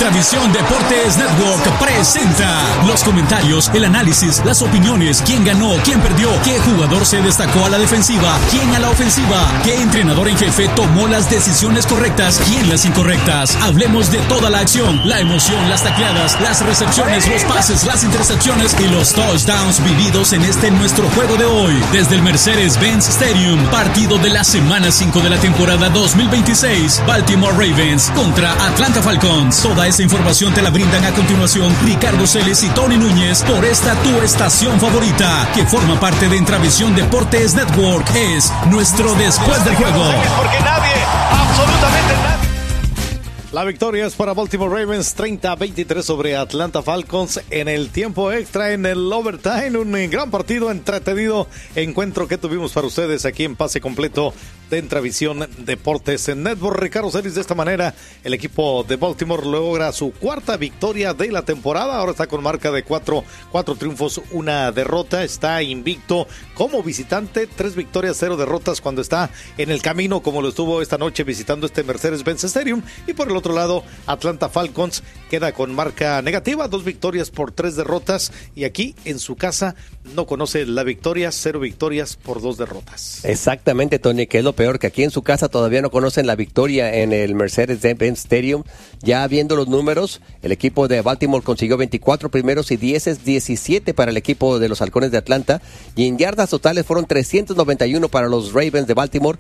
Entravisión Deportes Network presenta los comentarios, el análisis, las opiniones, quién ganó, quién perdió, qué jugador se destacó a la defensiva, quién a la ofensiva, qué entrenador en jefe tomó las decisiones correctas, quién las incorrectas. Hablemos de toda la acción, la emoción, las tacleadas, las recepciones, los pases, las intercepciones y los touchdowns vividos en este nuestro juego de hoy. Desde el Mercedes-Benz Stadium, partido de la semana 5 de la temporada 2026, Baltimore Ravens contra Atlanta Falcons. Toda esa información te la brindan a continuación Ricardo Celis y Tony Núñez por esta tu estación favorita, que forma parte de Entravisión Deportes Network. Es nuestro Después del Juego. Porque nadie, absolutamente nadie. La victoria es para Baltimore Ravens 30-23 sobre Atlanta Falcons en el tiempo extra, en el overtime. Un gran partido, entretenido encuentro que tuvimos para ustedes aquí en Pase Completo de Entravisión Deportes en Network. Ricardo Celis, de esta manera el equipo de Baltimore logra su cuarta victoria de la temporada. Ahora está con marca de cuatro triunfos, una derrota. Está invicto como visitante, 3 victorias, 0 derrotas cuando está en el camino, como lo estuvo esta noche visitando este Mercedes-Benz Stadium. Y por el otro lado, Atlanta Falcons queda con marca negativa, 2 victorias por 3 derrotas. Y aquí en su casa no conoce la victoria, 0 victorias por 2 derrotas. Exactamente, Tony, que es lo peor, que aquí en su casa todavía no conocen la victoria en el Mercedes-Benz Stadium. Ya viendo los números, el equipo de Baltimore consiguió 24 primeros y 17 para el equipo de los Halcones de Atlanta, y en yardas totales fueron 391 para los Ravens de Baltimore,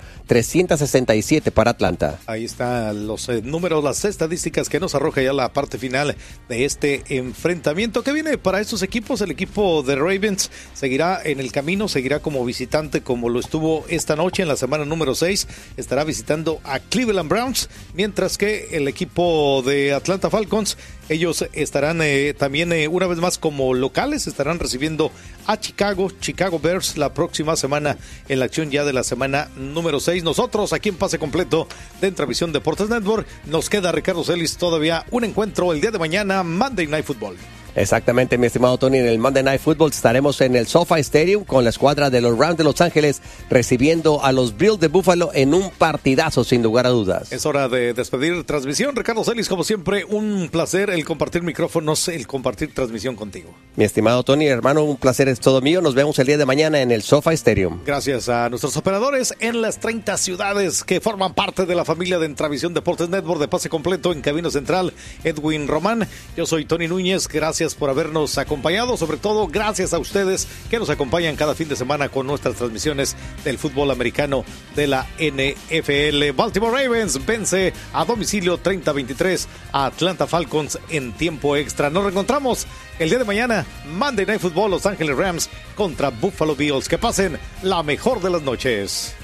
367 para Atlanta. Ahí están los números, las estadísticas que nos arroja ya la parte final de este enfrentamiento que viene para estos equipos. El equipo de Ravens seguirá en el camino, seguirá como visitante como lo estuvo esta noche en la semana número 6, estará visitando a Cleveland Browns, mientras que el equipo de Atlanta Falcons, ellos estarán también una vez más como locales, estarán recibiendo a Chicago Bears la próxima semana en la acción ya de la semana número 6. Nosotros aquí en Pase Completo de Entravisión Deportes Network, nos queda, Ricardo Celis, todavía un encuentro el día de mañana, Monday Night Football. Exactamente, mi estimado Tony, en el Monday Night Football estaremos en el SoFi Stadium con la escuadra de los Rams de Los Ángeles recibiendo a los Bills de Buffalo en un partidazo sin lugar a dudas. Es hora de despedir transmisión. Ricardo Celis, como siempre, un placer el compartir micrófonos, el compartir transmisión contigo. Mi estimado Tony, hermano, un placer es todo mío. Nos vemos el día de mañana en el SoFi Stadium. Gracias a nuestros operadores en las 30 ciudades que forman parte de la familia de Entravisión Deportes Network de Pase Completo. En cabina central, Edwin Román. Yo soy Tony Núñez. Gracias por habernos acompañado, sobre todo gracias a ustedes que nos acompañan cada fin de semana con nuestras transmisiones del fútbol americano de la NFL. Baltimore Ravens vence a domicilio 30-23 a Atlanta Falcons en tiempo extra. Nos reencontramos el día de mañana, Monday Night Football, Los Ángeles Rams contra Buffalo Bills. Que pasen la mejor de las noches.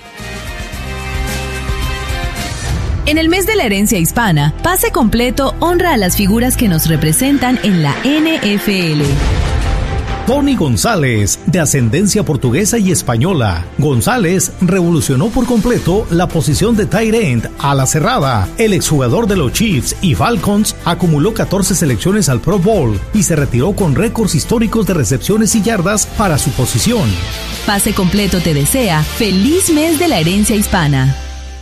En el mes de la herencia hispana, Pase Completo honra a las figuras que nos representan en la NFL. Tony González, de ascendencia portuguesa y española. González revolucionó por completo la posición de tight end a la cerrada. El exjugador de los Chiefs y Falcons acumuló 14 selecciones al Pro Bowl y se retiró con récords históricos de recepciones y yardas para su posición. Pase Completo te desea feliz mes de la herencia hispana.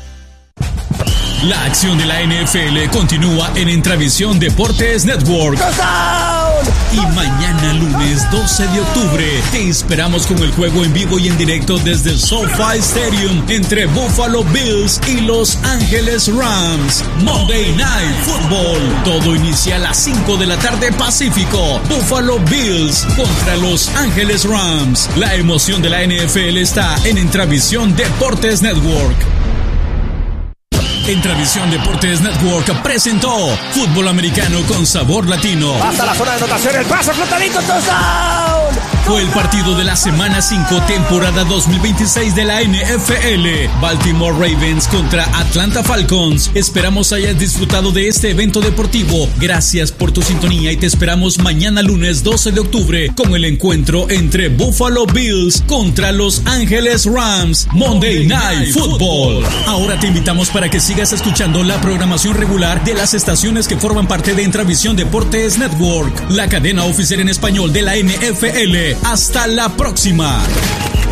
La acción de la NFL continúa en Entravisión Deportes Network. Y mañana lunes 12 de octubre te esperamos con el juego en vivo y en directo desde el SoFi Stadium entre Buffalo Bills y Los Ángeles Rams. Monday Night Football. Todo inicia a las 5 de la tarde Pacífico. Buffalo Bills contra Los Ángeles Rams. La emoción de la NFL está en Entravisión Deportes Network. Entravisión Deportes Network presentó Fútbol Americano con sabor latino. Hasta la zona de anotación, el pase flotadito, touchdown. Fue el partido de la semana 5, temporada 2026 de la NFL. Baltimore Ravens contra Atlanta Falcons. Esperamos hayas disfrutado de este evento deportivo. Gracias por tu sintonía y te esperamos mañana lunes 12 de octubre con el encuentro entre Buffalo Bills contra Los Ángeles Rams. Monday Night Football. Ahora te invitamos para que sigas escuchando la programación regular de las estaciones que forman parte de Entravisión Deportes Network, la cadena oficial en español de la NFL. Hasta la próxima.